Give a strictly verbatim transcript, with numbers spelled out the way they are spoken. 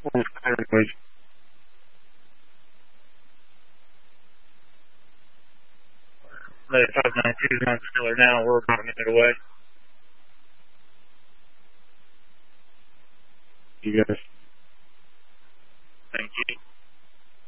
was clear, please. five nine two is not still now. We're about a minute away. You guys